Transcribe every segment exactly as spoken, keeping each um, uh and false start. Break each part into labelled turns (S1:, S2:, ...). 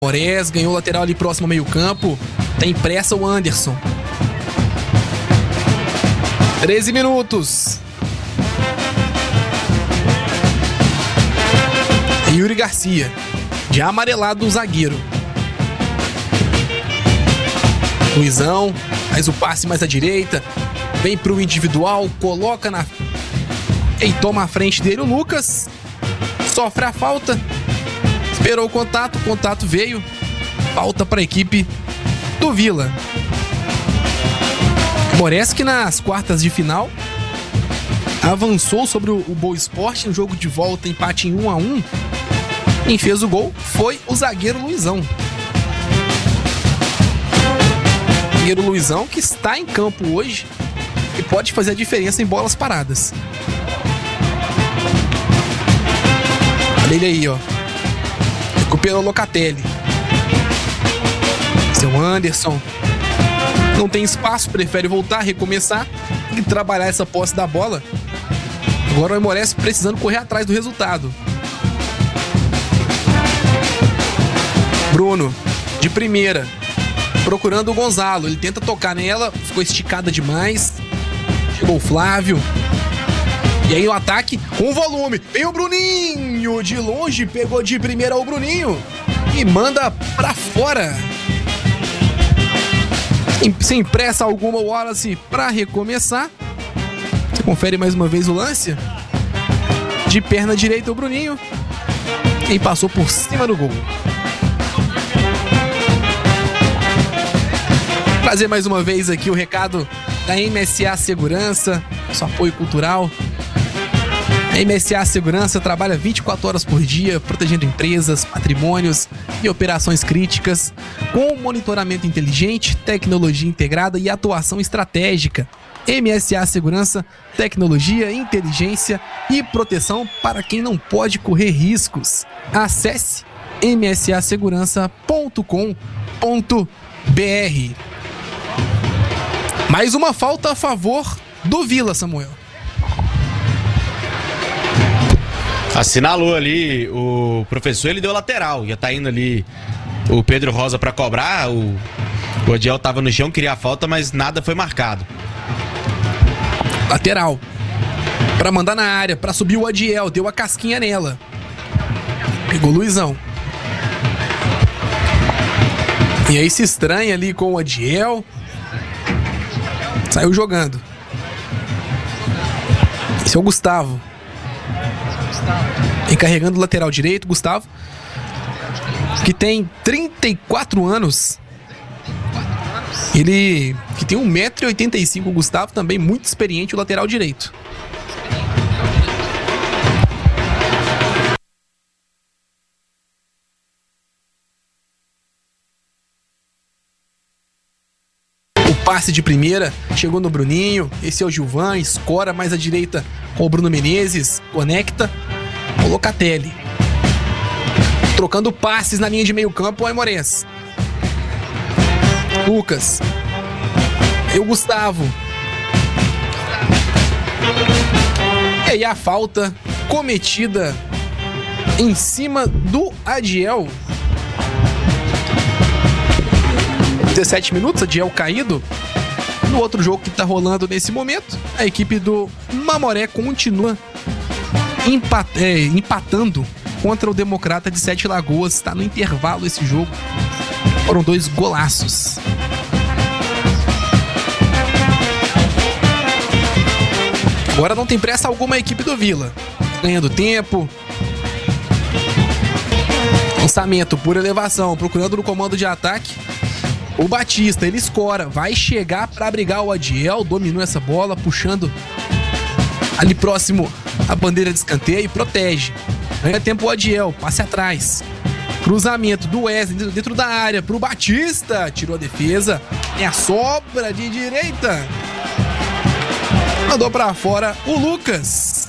S1: Moraes ganhou o lateral ali próximo ao meio campo. Tem pressa o Anderson. treze minutos. Yuri Garcia. Já amarelado o zagueiro. Luizão faz o passe mais à direita. Vem pro individual. Coloca na... E toma a frente dele o Lucas. Sofre a falta. Esperou o contato. O contato veio. Falta para a equipe do Vila. Moraes, que nas quartas de final avançou sobre o, o Boa Esporte no jogo de volta, empate em um a um. Quem fez o gol foi o zagueiro Luizão. O zagueiro Luizão, que está em campo hoje e pode fazer a diferença em bolas paradas. Olha ele aí, ó. Recuperou o Locatelli. Seu Anderson. Não tem espaço, prefere voltar, recomeçar e trabalhar essa posse da bola. Agora o Aimorés precisando correr atrás do resultado. Bruno, de primeira, procurando o Gonzalo. Ele tenta tocar nela, ficou esticada demais. Chegou o Flávio. E aí o ataque com volume. Vem o Bruninho, de longe, pegou de primeira o Bruninho e manda pra fora. Sem pressa alguma, o Wallace para recomeçar. Você confere mais uma vez o lance. De perna direita o Bruninho. E passou por cima do gol. Trazer mais uma vez aqui o recado da M S A Segurança, nosso apoio cultural. A M S A Segurança trabalha vinte e quatro horas por dia, protegendo empresas, patrimônios e operações críticas, com monitoramento inteligente, tecnologia integrada e atuação estratégica. M S A Segurança, tecnologia, inteligência e proteção para quem não pode correr riscos. Acesse m s a segurança ponto com ponto b r. Mais uma falta a favor do Vila, Samuel.
S2: Assinalou ali o professor, ele deu lateral. Já tá indo ali o Pedro Rosa pra cobrar. O, o Odiel tava no chão, queria a falta, mas nada foi marcado.
S1: Lateral. Pra mandar na área, pra subir o Odiel. Deu a casquinha nela. Pegou o Luizão. E aí se estranha ali com o Odiel. Saiu jogando. Esse é o Gustavo. Encarregando o lateral direito, Gustavo, que tem trinta e quatro anos. Ele que tem um metro e oitenta e cinco, o Gustavo, também muito experiente, o lateral direito. O passe de primeira chegou no Bruninho. Esse é o Gilvan, escora mais à direita com o Bruno Menezes, conecta o Locatelli. Trocando passes na linha de meio campo, o Aimorés. Lucas. E o Gustavo. E aí a falta cometida em cima do Adiel. dezessete minutos, Adiel caído. No outro jogo que tá rolando nesse momento, a equipe do Mamoré continua empat é, empatando contra o Democrata de Sete Lagoas. Está no intervalo esse jogo. Foram dois golaços. Agora não tem pressa alguma a equipe do Vila. Ganhando tempo. Lançamento por elevação, procurando no comando de ataque. O Batista, ele escora, vai chegar para abrigar o Adiel, dominou essa bola, puxando ali próximo a bandeira de escanteio e protege. Ganha tempo o Adiel, passe atrás. Cruzamento do Wesley dentro da área pro Batista, tirou a defesa. É a sobra de direita. Mandou para fora o Lucas.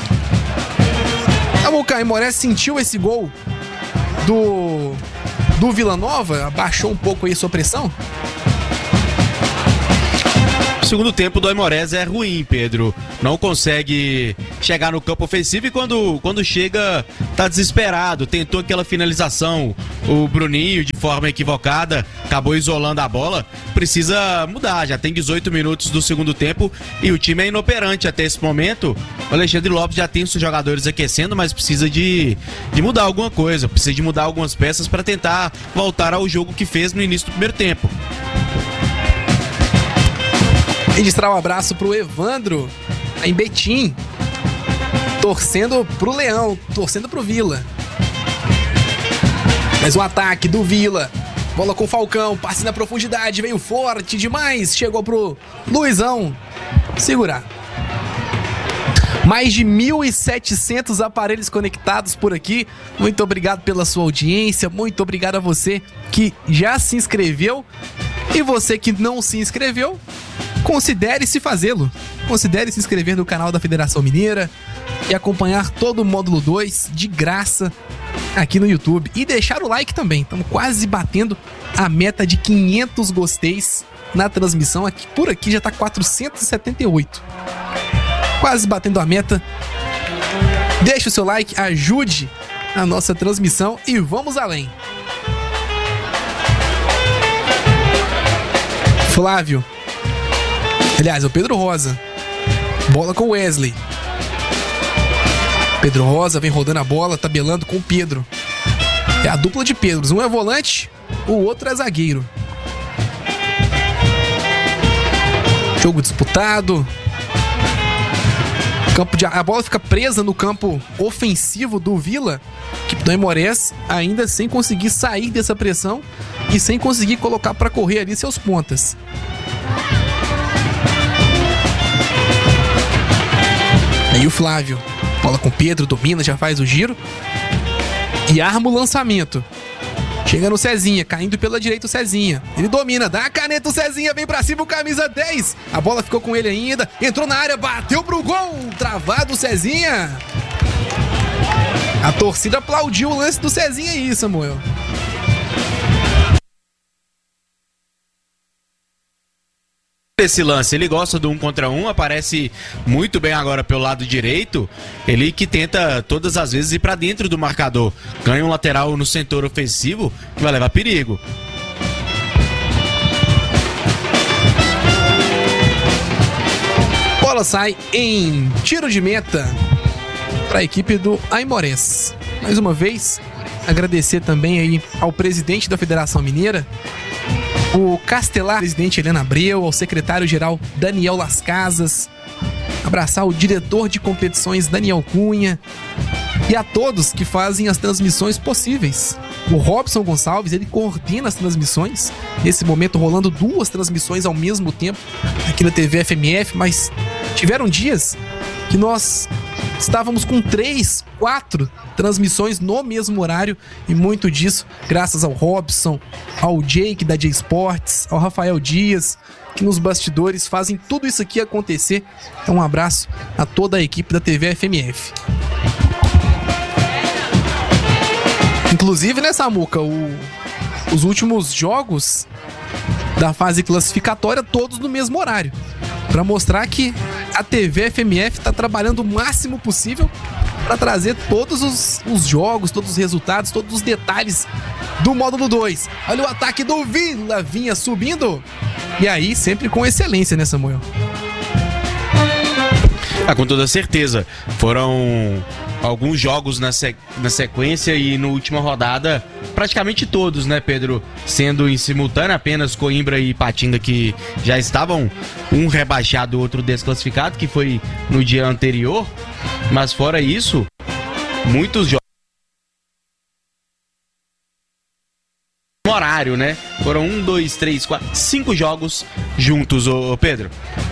S1: O Aimorés sentiu esse gol do... do Vila Nova, abaixou um pouco aí a sua pressão.
S2: segundo tempo do Aimorés é ruim, Pedro. Não consegue chegar no campo ofensivo e quando, quando chega tá desesperado. Tentou aquela finalização, o Bruninho, de forma equivocada, acabou isolando a bola. Precisa mudar, já tem dezoito minutos do segundo tempo e o time é inoperante até esse momento. O Alexandre Lopes já tem os seus jogadores aquecendo, mas precisa de, de mudar alguma coisa. Precisa de mudar algumas peças para tentar voltar ao jogo que fez no início do primeiro tempo.
S1: Registrar um abraço pro Evandro, em Betim, torcendo pro Leão, torcendo pro Vila. Mais um ataque do Vila, bola com o Falcão, passe na profundidade, veio forte demais, chegou pro Luizão segurar. Mais de mil e setecentos aparelhos conectados por aqui. Muito obrigado pela sua audiência, muito obrigado a você que já se inscreveu e você que não se inscreveu, considere se fazê-lo. Considere se inscrever no canal da Federação Mineira e acompanhar todo o módulo dois de graça aqui no YouTube. E deixar o like também. Estamos quase batendo a meta de quinhentos gosteis na transmissão. Aqui, por aqui já está quatrocentos e setenta e oito. Quase batendo a meta. Deixe o seu like, ajude a nossa transmissão e vamos além. Flávio. Aliás, é o Pedro Rosa. Bola com o Wesley. Pedro Rosa vem rodando a bola, tabelando com o Pedro. É a dupla de Pedros. Um é volante, o outro é zagueiro. Jogo disputado. Campo de... A bola fica presa no campo ofensivo do Vila. Equipe do Aimorés ainda sem conseguir sair dessa pressão e sem conseguir colocar para correr ali seus pontas. Aí o Flávio, bola com o Pedro, domina, já faz o giro e arma o lançamento. Chega no Cezinha, caindo pela direita o Cezinha. Ele domina, dá a caneta, o Cezinha vem pra cima, o camisa dez. A bola ficou com ele ainda, entrou na área, bateu pro gol, travado o Cezinha. A torcida aplaudiu o lance do Cezinha aí, Samuel.
S2: Esse lance, ele gosta do um contra um, aparece muito bem agora pelo lado direito, ele que tenta todas as vezes ir pra dentro do marcador, ganha um lateral no setor ofensivo que vai levar perigo.
S1: Bola sai em tiro de meta para a equipe do Aimorés. Mais uma vez, agradecer também aí ao presidente da Federação Mineira, o Castelar, presidente Helena Abreu, ao secretário-geral Daniel Las Casas, abraçar o diretor de competições Daniel Cunha e a todos que fazem as transmissões possíveis. O Robson Gonçalves, ele coordena as transmissões, nesse momento rolando duas transmissões ao mesmo tempo aqui na T V F M F, mas tiveram dias que nós estávamos com três, quatro transmissões no mesmo horário e muito disso graças ao Robson, ao Jake da J Sports, ao Rafael Dias, que nos bastidores fazem tudo isso aqui acontecer. Então um abraço a toda a equipe da T V F M F. Inclusive, né, Samuca, o, os últimos jogos da fase classificatória todos no mesmo horário, para mostrar que a T V F M F está trabalhando o máximo possível para trazer todos os, os jogos, todos os resultados, todos os detalhes do módulo dois. Olha o ataque do Vila, vinha subindo. E aí, sempre com excelência, né, Samuel?
S2: Ah, com toda certeza. Foram alguns jogos na, sequ... na sequência e na última rodada, praticamente todos, né, Pedro? Sendo em simultâneo, apenas Coimbra e Ipatinga que já estavam, um rebaixado, outro desclassificado, que foi no dia anterior. Mas fora isso, muitos jogos no horário, né? Foram um, dois, três, quatro, cinco jogos juntos, ô Pedro.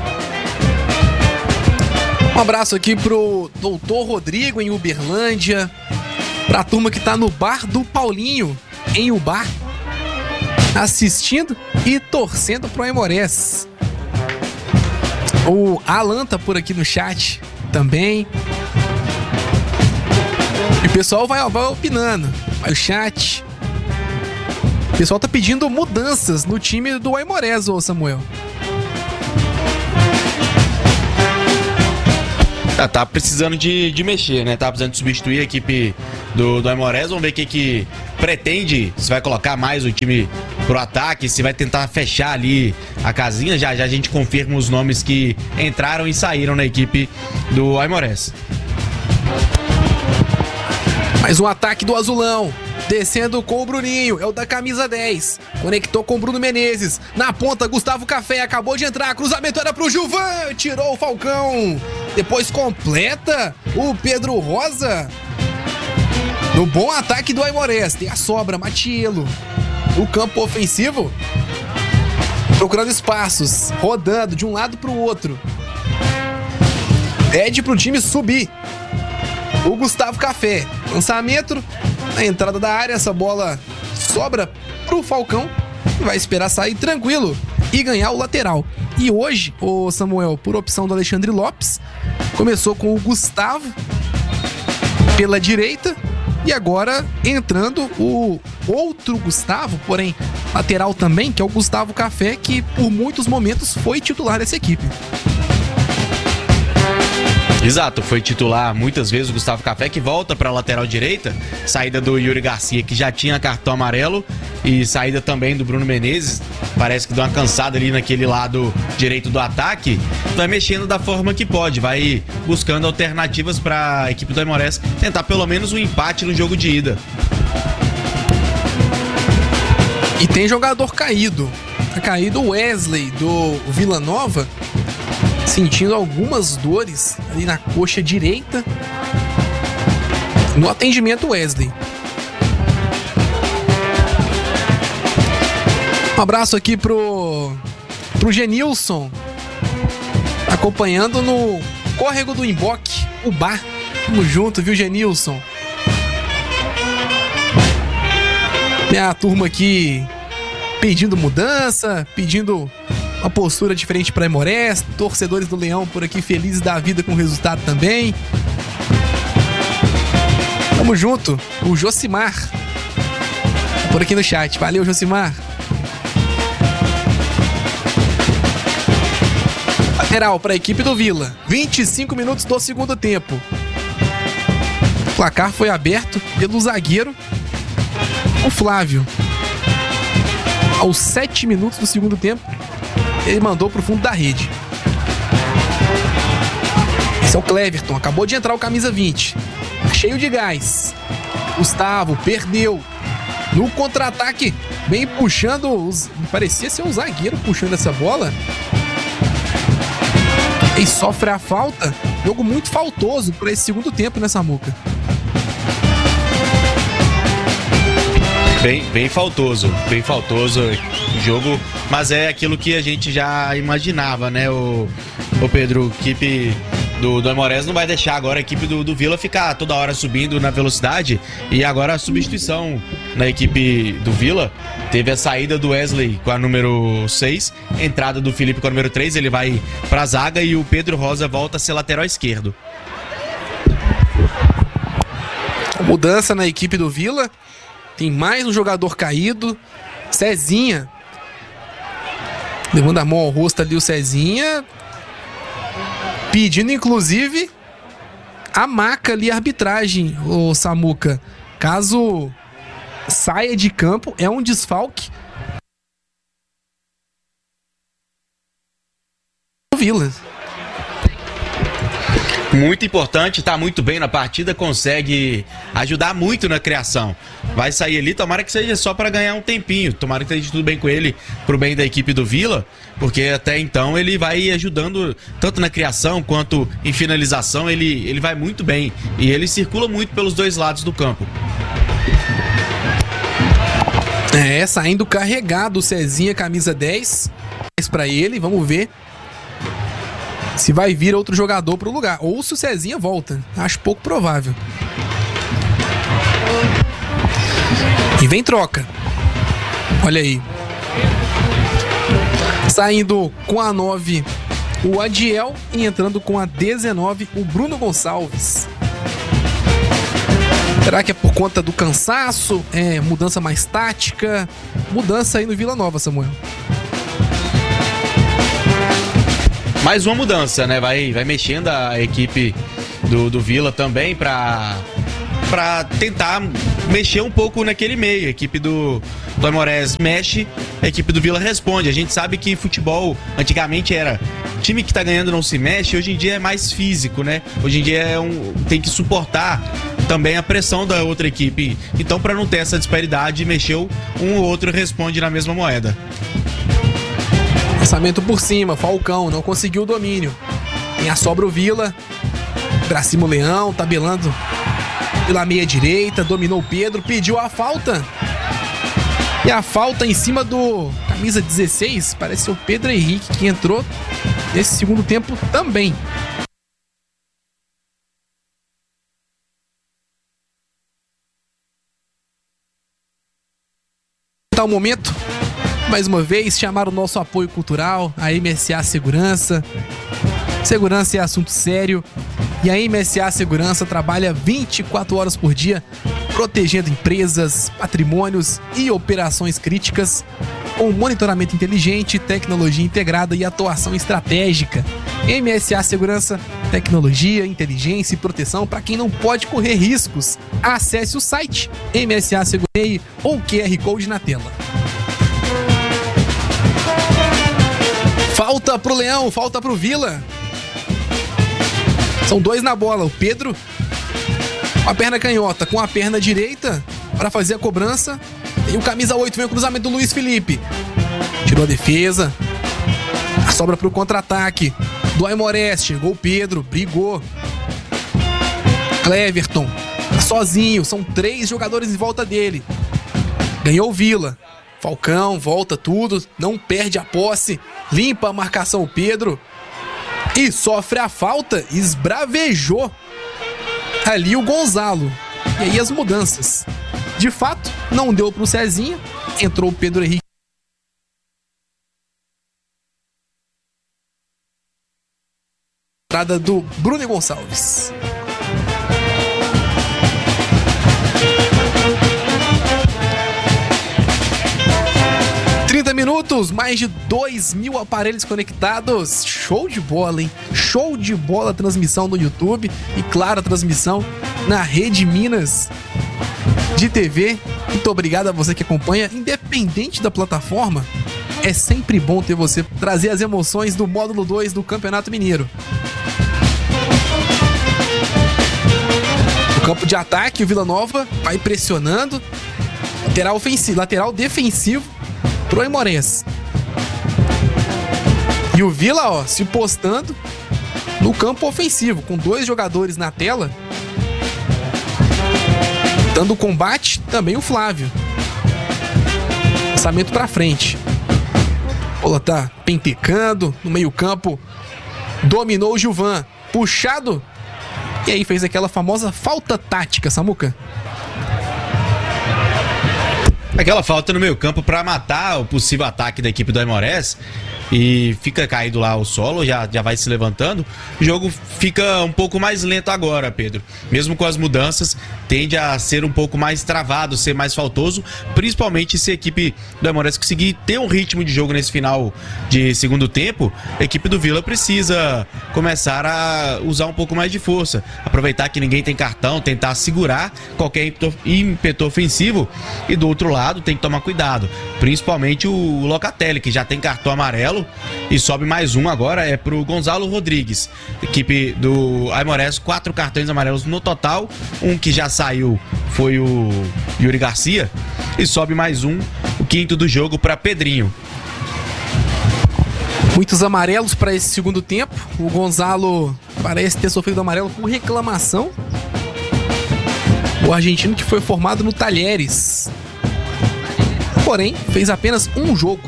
S1: Um abraço aqui pro doutor Rodrigo em Uberlândia, pra turma que tá no bar do Paulinho em Ubar, assistindo e torcendo pro Aimorés. O Alan tá por aqui no chat também. E o pessoal vai, vai opinando, vai o chat. O pessoal tá pedindo mudanças no time do Aimorés, ô Samuel.
S2: Ah, tá precisando de, de mexer, né? Tá precisando de substituir a equipe do, do Aimorés. Vamos ver o que, que pretende. Se vai colocar mais o time pro ataque, se vai tentar fechar ali a casinha. Já já a gente confirma os nomes que entraram e saíram na equipe do Aimorés.
S1: Mais um ataque do Azulão. Descendo com o Bruninho, é o da camisa dez. Conectou com o Bruno Menezes. Na ponta, Gustavo Café acabou de entrar. Cruzamento era pro Gilvan. Tirou o Falcão. Depois completa o Pedro Rosa. No bom ataque do Aimorés. Tem a sobra, Matielo. O campo ofensivo. Procurando espaços. Rodando de um lado pro outro. Pede pro time subir. O Gustavo Café. Lançamento. Na entrada da área, essa bola sobra pro Falcão, que vai esperar sair tranquilo e ganhar o lateral. E hoje, o Samuel, por opção do Alexandre Lopes, começou com o Gustavo pela direita e agora entrando o outro Gustavo, porém lateral também, que é o Gustavo Café, que por muitos momentos foi titular dessa equipe.
S2: Exato, foi titular muitas vezes o Gustavo Café, que volta para a lateral direita. Saída do Yuri Garcia, que já tinha cartão amarelo, e saída também do Bruno Menezes. Parece que deu uma cansada ali naquele lado direito do ataque. Vai mexendo da forma que pode, vai buscando alternativas para a equipe do Aimorés tentar pelo menos um empate no jogo de ida.
S1: E tem jogador caído. Tá caído o Wesley do Vila Nova, sentindo algumas dores ali na coxa direita. No atendimento, Wesley. Um abraço aqui pro, pro Genilson, acompanhando no córrego do Imboque, o bar. Tamo junto, viu, Genilson? Tem a turma aqui pedindo mudança, pedindo uma postura diferente para Aimorés. Torcedores do Leão por aqui felizes da vida com o resultado também. Tamo junto. O Josimar por aqui no chat. Valeu, Josimar. Lateral para a equipe do Vila. vinte e cinco minutos do segundo tempo. O placar foi aberto pelo zagueiro, o Flávio. Aos sete minutos do segundo tempo, ele mandou pro fundo da rede. Esse é o Cleverton. Acabou de entrar o camisa vinte. Cheio de gás. Gustavo perdeu. No contra-ataque, bem puxando. Os... Parecia ser um zagueiro puxando essa bola. E sofre a falta. Jogo muito faltoso para esse segundo tempo nessa Muca.
S2: Bem, bem faltoso, bem faltoso o jogo, mas é aquilo que a gente já imaginava, né, o, o Pedro, a equipe do, do Aimorés não vai deixar agora a equipe do, do Vila ficar toda hora subindo na velocidade, e agora a substituição na equipe do Vila, teve a saída do Wesley com a número seis, entrada do Felipe com a número três, ele vai pra zaga e o Pedro Rosa volta a ser lateral esquerdo.
S1: Mudança na equipe do Vila. Tem mais um jogador caído. Cezinha. Levando a mão ao rosto ali o Cezinha. Pedindo, inclusive, a maca ali, a arbitragem, o Samuca. Caso saia de campo, é um desfalque. Vila.
S2: Muito importante, tá muito bem na partida, consegue ajudar muito na criação. Vai sair ali, tomara que seja só para ganhar um tempinho, tomara que esteja tudo bem com ele, pro bem da equipe do Vila, porque até então ele vai ajudando tanto na criação quanto em finalização, ele, ele vai muito bem e ele circula muito pelos dois lados do campo.
S1: É, saindo carregado o Cezinha, camisa dez, para ele, vamos ver se vai vir outro jogador pro lugar. Ou se o Cezinha volta. Acho pouco provável. E vem troca. Olha aí. Saindo com a nove o Adiel e entrando com a dezenove o Bruno Gonçalves. Será que é por conta do cansaço? É mudança mais tática? Mudança aí no Vila Nova, Samuel.
S2: Mais uma mudança, né? Vai, vai mexendo a equipe do, do Vila também para para tentar mexer um pouco naquele meio. A equipe do, do Aimorés mexe, a equipe do Vila responde. A gente sabe que futebol antigamente era time que tá ganhando não se mexe, hoje em dia é mais físico, né? Hoje em dia é um, tem que suportar também a pressão da outra equipe. Então, para não ter essa disparidade, mexeu, um ou outro responde na mesma moeda.
S1: Lançamento por cima, Falcão não conseguiu o domínio. Tem a sobra o Vila, pra cima o Leão, tabelando pela meia direita, dominou o Pedro, pediu a falta. E a falta em cima do camisa dezesseis, parece o Pedro Henrique, que entrou nesse segundo tempo também. Tá o momento, mais uma vez, chamar o nosso apoio cultural, a M S A Segurança. Segurança é assunto sério e a M S A Segurança trabalha vinte e quatro horas por dia protegendo empresas, patrimônios e operações críticas com monitoramento inteligente, tecnologia integrada e atuação estratégica. M S A Segurança, tecnologia, inteligência e proteção para quem não pode correr riscos. Acesse o site M S A Segurança ou Q R Code na tela. Falta pro Leão, falta pro Vila. São dois na bola, o Pedro com a perna canhota, com a perna direita para fazer a cobrança. E o camisa oito vem o cruzamento do Luiz Felipe. Tirou a defesa. A sobra pro contra-ataque do Aimorés. Chegou o Pedro, brigou. Cleverton, sozinho, são três jogadores em volta dele. Ganhou o Vila. Falcão, volta tudo, não perde a posse. Limpa a marcação o Pedro. E sofre a falta, esbravejou ali o Gonzalo. E aí as mudanças. De fato, não deu pro Cezinha. Entrou o Pedro Henrique. Entrada do Bruno Gonçalves. trinta minutos, mais de dois mil aparelhos conectados. Show de bola, hein? Show de bola a transmissão no YouTube e, claro, a transmissão na Rede Minas de T V. Muito obrigado a você que acompanha. Independente da plataforma, é sempre bom ter você trazer as emoções do módulo dois do Campeonato Mineiro. No campo de ataque, o Vila Nova vai pressionando. Lateral ofensivo, lateral defensivo pro Aimorés. E o Vila, ó, se postando no campo ofensivo, com dois jogadores na tela. Dando combate, também o Flávio. Lançamento pra frente. Bola tá pentecando no meio campo. Dominou o Gilvan. Puxado. E aí fez aquela famosa falta tática, Samuca.
S2: Aquela falta no meio campo para matar o possível ataque da equipe do Aimorés. E fica caído lá o solo, já, já vai se levantando. O jogo fica um pouco mais lento agora, Pedro. Mesmo com as mudanças, tende a ser um pouco mais travado, ser mais faltoso. Principalmente se a equipe do Aimorés conseguir ter um ritmo de jogo nesse final de segundo tempo. A equipe do Vila precisa começar a usar um pouco mais de força. Aproveitar que ninguém tem cartão, tentar segurar qualquer ímpeto, ímpeto ofensivo. E do outro lado tem que tomar cuidado. Principalmente o Locatelli, que já tem cartão amarelo. E sobe mais um agora, é pro Gonzalo Rodrigues. Equipe do Aimorés, quatro cartões amarelos no total. Um que já saiu foi o Yuri Garcia. E sobe mais um, o quinto do jogo, para Pedrinho.
S1: Muitos amarelos para esse segundo tempo. O Gonzalo parece ter sofrido amarelo por reclamação. O argentino que foi formado no Talheres. Porém, fez apenas um jogo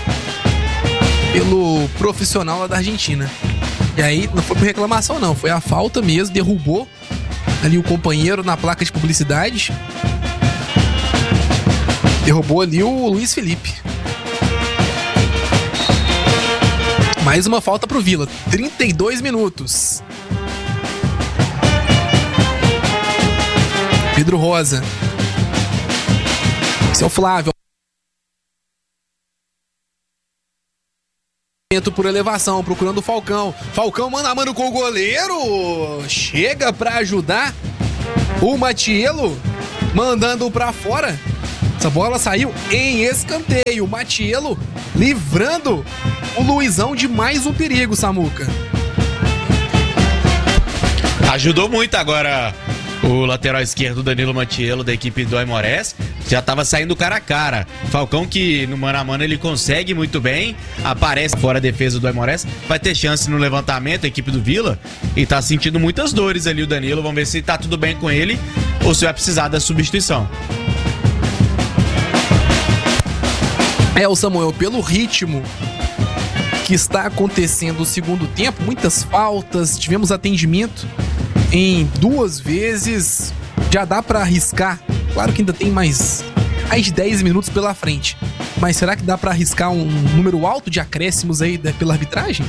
S1: pelo profissional lá da Argentina. E aí não foi por reclamação não, foi a falta mesmo, derrubou ali o companheiro na placa de publicidade. Derrubou ali o Luiz Felipe. Mais uma falta pro Vila, trinta e dois minutos. Pedro Rosa. Esse é o Flávio. Lançamento por elevação, procurando o Falcão. Falcão mano a mano com o goleiro. Chega pra ajudar o Matiello, mandando pra fora. Essa bola saiu em escanteio. O Matiello livrando o Luizão de mais um perigo, Samuca.
S2: Ajudou muito agora o lateral esquerdo Danilo Matiello da equipe do Aimorés. Já estava saindo cara a cara. Falcão, que no mano a mano ele consegue muito bem, aparece fora a defesa do Aimorés, vai ter chance no levantamento, a equipe do Vila, e tá sentindo muitas dores ali o Danilo. Vamos ver se tá tudo bem com ele ou se vai precisar da substituição.
S1: É, o Samuel, pelo ritmo que está acontecendo o segundo tempo, muitas faltas, tivemos atendimento em duas vezes, já dá pra arriscar. Claro que ainda tem mais, mais de dez minutos pela frente, mas será que dá pra arriscar um número alto de acréscimos aí pela arbitragem?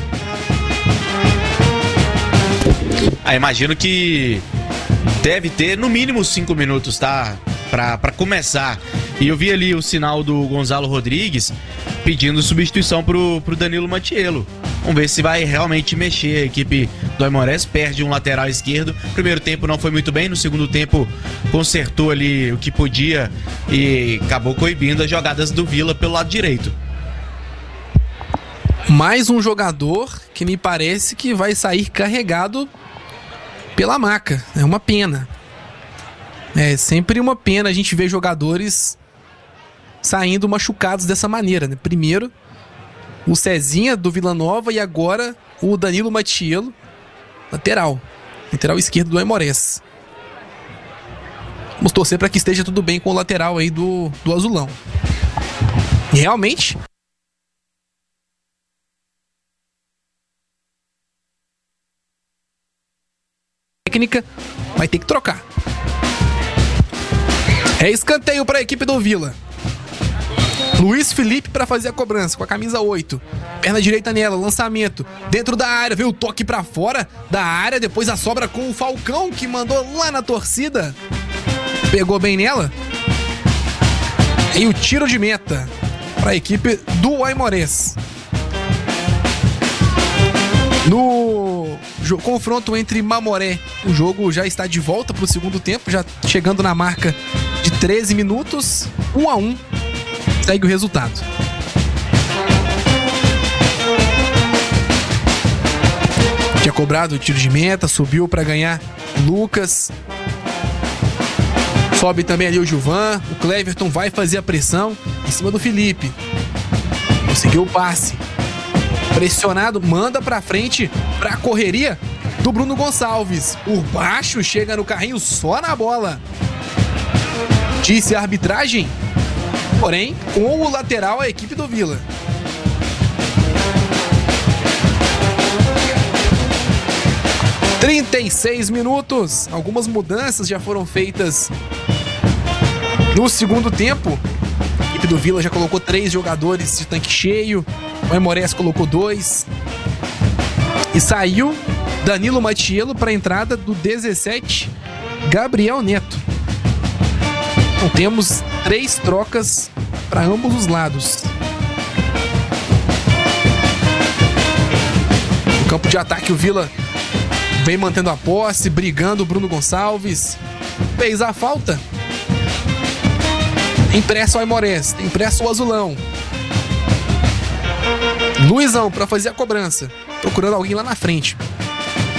S2: Ah, imagino que deve ter no mínimo cinco minutos, tá? Pra, pra começar. E eu vi ali o sinal do Gonzalo Rodrigues pedindo substituição pro, pro Danilo Matiello. Vamos ver se vai realmente mexer. A equipe do Aimorés perde um lateral esquerdo. Primeiro tempo não foi muito bem, no segundo tempo consertou ali o que podia e acabou coibindo as jogadas do Vila pelo lado direito.
S1: Mais um jogador que me parece que vai sair carregado pela maca. É uma pena. É sempre uma pena a gente ver jogadores saindo machucados dessa maneira, né? Primeiro o Cezinha do Vila Nova e agora o Danilo Matiello, lateral, lateral esquerdo do Aimorés. Vamos torcer para que esteja tudo bem com o lateral aí do, do Azulão. E realmente técnica vai ter que trocar. É escanteio para a equipe do Vila. Luiz Felipe para fazer a cobrança com a camisa oito. Perna direita nela, lançamento dentro da área, veio o toque para fora da área, depois a sobra com o Falcão, que mandou lá na torcida. Pegou bem nela. E o tiro de meta para a equipe do Aimorés. No confronto entre Mamoré, o jogo já está de volta para o segundo tempo, já chegando na marca de treze minutos, um a um. Segue o resultado. Tinha cobrado o tiro de meta, subiu para ganhar Lucas. Sobe também ali o Gilvan. O Cleverton vai fazer a pressão em cima do Felipe. Conseguiu o passe. Pressionado, manda pra frente pra correria do Bruno Gonçalves. Por baixo, chega no carrinho só na bola. Disse a arbitragem. Porém, com o lateral, a equipe do Vila. trinta e seis minutos. Algumas mudanças já foram feitas no segundo tempo. A equipe do Vila já colocou três jogadores de tanque cheio. O Aimorés colocou dois. E saiu Danilo Matiello para a entrada do dezessete, Gabriel Neto. Então temos três trocas para ambos os lados. No campo de ataque, o Vila vem mantendo a posse, brigando o Bruno Gonçalves. Fez a falta. Impresso o Aimorés, impresso o Azulão. Luizão para fazer a cobrança, procurando alguém lá na frente.